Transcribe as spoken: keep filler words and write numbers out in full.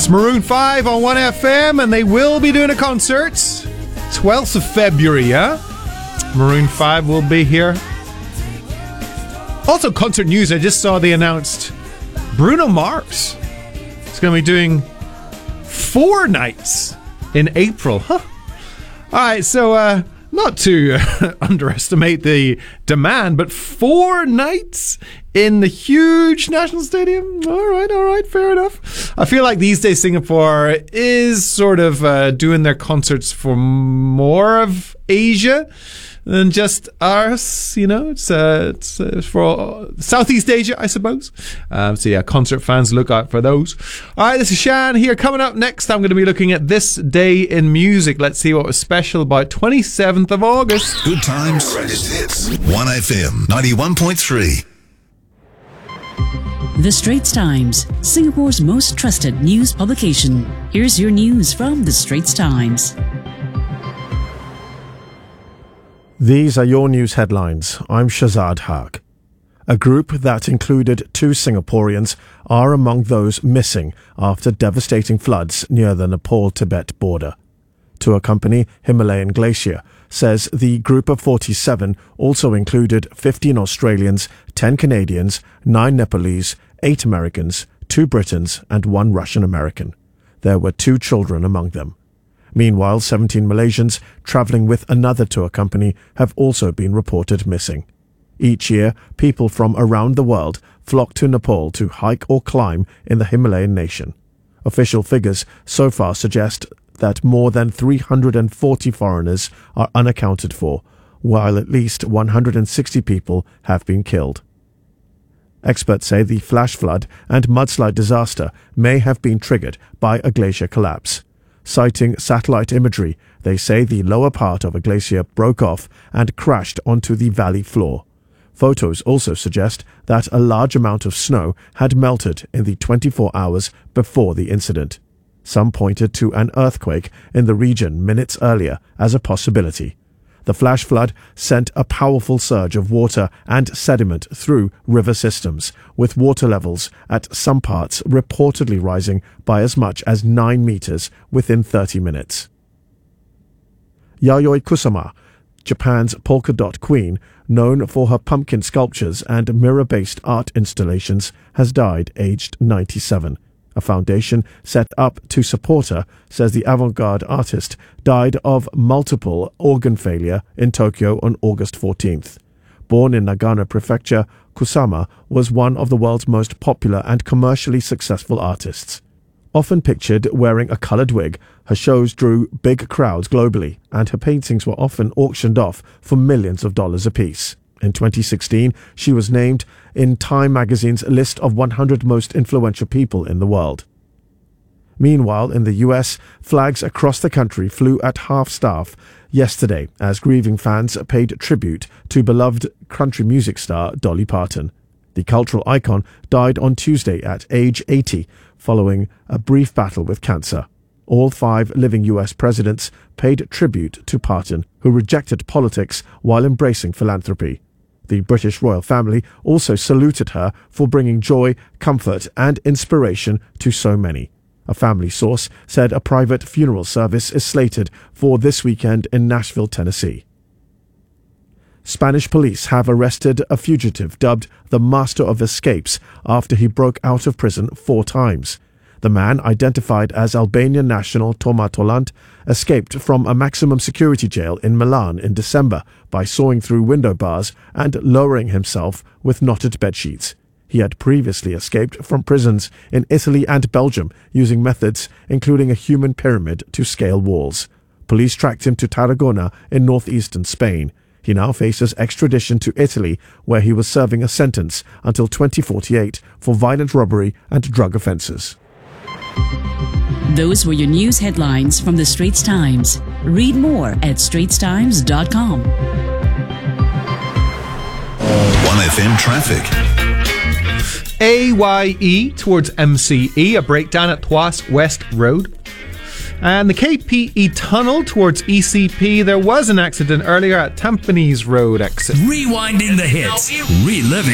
It's Maroon five on one F M, and they will be doing a concert twelfth of February, yeah? Maroon five will be here. Also, concert news, I just saw they announced Bruno Mars is going to be doing four nights in April. Huh. All right, so uh, not to uh, underestimate the demand, but four nights in the huge National Stadium. All right, all right, fair enough. I feel like these days Singapore is sort of uh, doing their concerts for more of Asia than just ours, you know. It's, uh, it's uh, for Southeast Asia, I suppose. Um, so yeah, concert fans, look out for those. All right, this is Shan here. Coming up next, I'm going to be looking at This Day in Music. Let's see what was special about twenty-seventh of August. Good times. Greatest hits. one F M ninety-one point three. The Straits Times, Singapore's most trusted news publication. Here's your news from The Straits Times. These are your news headlines. I'm Shazad Haq. A group that included two Singaporeans are among those missing after devastating floods near the Nepal-Tibet border. Tour company Himalayan Glacier says the group of forty-seven also included fifteen Australians, ten Canadians, nine Nepalese, eight Americans, two Britons and one Russian American. There were two children among them. Meanwhile, seventeen Malaysians travelling with another tour company have also been reported missing. Each year, people from around the world flock to Nepal to hike or climb in the Himalayan nation. Official figures so far suggest that more than three hundred forty foreigners are unaccounted for, while at least one hundred sixty people have been killed. Experts say the flash flood and mudslide disaster may have been triggered by a glacier collapse. Citing satellite imagery, they say the lower part of a glacier broke off and crashed onto the valley floor. Photos also suggest that a large amount of snow had melted in the twenty-four hours before the incident. Some pointed to an earthquake in the region minutes earlier as a possibility. The flash flood sent a powerful surge of water and sediment through river systems, with water levels at some parts reportedly rising by as much as nine meters within thirty minutes. Yayoi Kusama, Japan's polka dot queen, known for her pumpkin sculptures and mirror-based art installations, has died aged ninety-seven. A foundation set up to support her says the avant-garde artist died of multiple organ failure in Tokyo on August fourteenth. Born in Nagano Prefecture, Kusama was one of the world's most popular and commercially successful artists. Often pictured wearing a coloured wig, her shows drew big crowds globally, and her paintings were often auctioned off for millions of dollars apiece. In twenty sixteen, she was named in Time magazine's list of one hundred most influential people in the world. Meanwhile, in the U S, flags across the country flew at half-staff yesterday as grieving fans paid tribute to beloved country music star Dolly Parton. The cultural icon died on Tuesday at age eighty following a brief battle with cancer. All five living U S presidents paid tribute to Parton, who rejected politics while embracing philanthropy. The British royal family also saluted her for bringing joy, comfort, and inspiration to so many. A family source said a private funeral service is slated for this weekend in Nashville, Tennessee. Spanish police have arrested a fugitive dubbed the Master of Escapes after he broke out of prison four times. The man, identified as Albanian national Toma Tolant, escaped from a maximum security jail in Milan in December by sawing through window bars and lowering himself with knotted bedsheets. He had previously escaped from prisons in Italy and Belgium using methods including a human pyramid to scale walls. Police tracked him to Tarragona in northeastern Spain. He now faces extradition to Italy, where he was serving a sentence until twenty forty-eight for violent robbery and drug offences. Those were your news headlines from The Straits Times. Read more at straits times dot com. one F M traffic. A Y E towards M C E, a breakdown at Tuas West Road. And the K P E tunnel towards E C P, there was an accident earlier at Tampines Road exit. Rewinding the hits, reliving